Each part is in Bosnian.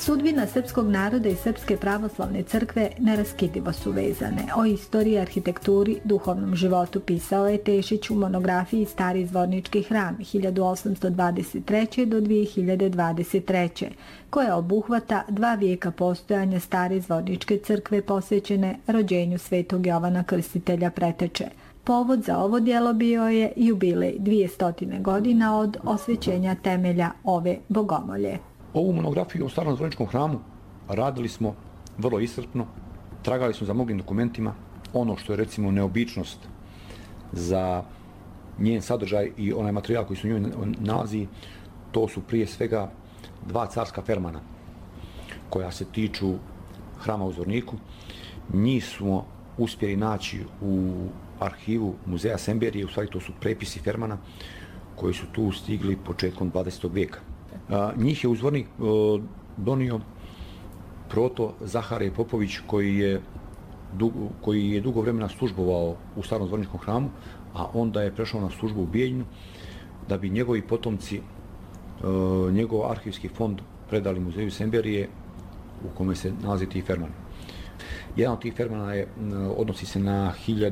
Sudbina srpskog naroda i Srpske pravoslavne crkve neraskidivo su vezane. O istoriji, arhitekturi, duhovnom životu pisao je Tešić u monografiji Stari zvornički hram 1823. do 2023. koja obuhvata 2 vijeka postojanja Stare zvorničke crkve posvećene rođenju Svetog Jovana Krstitelja Preteče. Povod za ovo djelo bio je jubilej 200 godina od osvećenja temelja ove bogomolje. Ovu monografiju o Starom zvorničkom hramu radili smo vrlo iscrpno, tragali smo za mnogim dokumentima. Ono što je recimo neobičnost za njen sadržaj i onaj materijal koji su u njoj nalazi, to su prije svega 2 carska fermana koja se tiču hrama u Zvorniku. Njih smo uspjeli naći u arhivu muzeja Semberije, u stvari to su prepisi fermana koji su tu stigli početkom 20. vijeka. Njih je u Zvornik donio proto Zaharije Popović koji je dugo vremena službovao u Starom zvorničkom hramu, a onda je prešao na službu u Bijeljinu da bi njegovi potomci njegov arhivski fond predali muzeju Semberije u kome se nalazi ti ferman. Jedan od tih fermana odnosi se na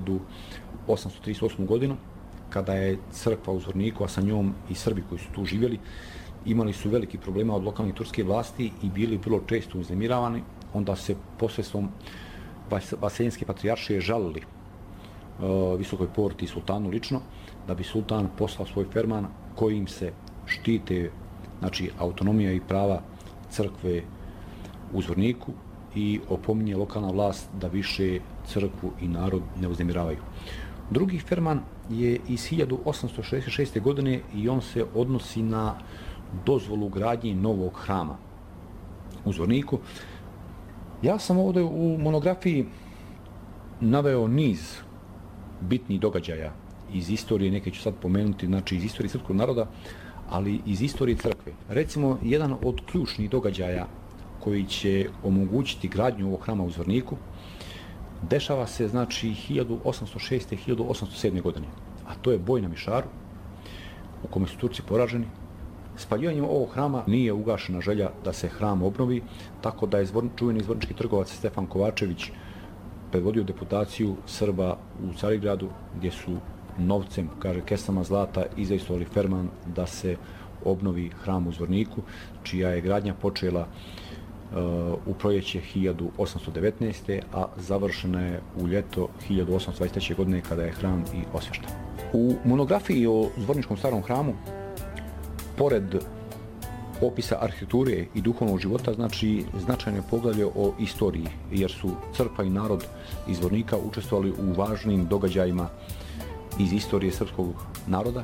1838. godinu kada je crkva u Zvorniku, a sa njom i Srbi koji su tu živjeli, imali su veliki problema od lokalnih turske vlasti i bili vrlo često uznemiravani. Onda se posredstvom Vaseljenske patrijaršije žalili Visokoj porti i sultanu lično, da bi sultan poslao svoj ferman kojim se štite, znači, autonomija i prava crkve u Zvorniku i opominje lokalna vlast da više crkvu i narod ne uznemiravaju. Drugi ferman je iz 1866. godine i on se odnosi na dozvolu gradnje novog hrama u Zvorniku. Ja sam ovdje u monografiji naveo niz bitnih događaja iz istorije, neke ću sad pomenuti, znači iz istorije srpskog naroda, ali iz istorije crkve. Recimo, jedan od ključnih događaja koji će omogućiti gradnju ovog hrama u Zvorniku dešava se, znači, 1806. 1807. godine, a to je boj na Mišaru u kome su Turci poraženi. Spaljivanjem ovog hrama nije ugašena želja da se hram obnovi, tako da je čuveni zvornički trgovac Stefan Kovačević predvodio deputaciju Srba u Carigradu, gdje su novcem, kaže, kesama zlata izaistovali ferman da se obnovi hram u Zvorniku, čija je gradnja počela u proljeće 1819. a završena je u ljeto 1823. godine kada je hram i osvešten. U monografiji o Zvorničkom starom hramu, pored opisa arhitekture i duhovnog života, znači, značajno je poglavlje o istoriji, jer su crkva i narod iz Zvornika učestvovali u važnim događajima iz istorije srpskog naroda.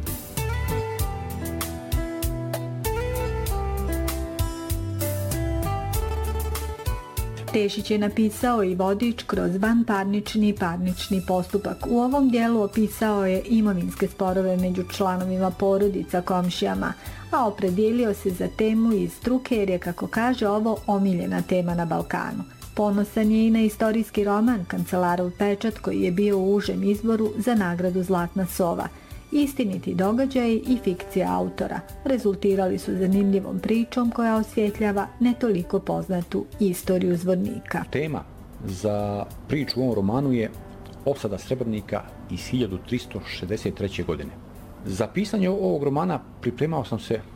Tešić je napisao i vodič kroz vanparnični i parnični postupak. U ovom dijelu opisao je imovinske sporove među članovima porodica, komšijama, a opredijelio se za temu iz struke jer je, kako kaže, ovo omiljena tema na Balkanu. Ponosan je i na istorijski roman Kancelarov pečat koji je bio u užem izboru za nagradu Zlatna sova. Istiniti događaji i fikcija autora rezultirali su zanimljivom pričom koja osvjetljava ne toliko poznatu istoriju Zvornika. Tema za priču u ovom romanu je opsada Srebrnika iz 1363. godine. Za pisanje ovog romana pripremao sam se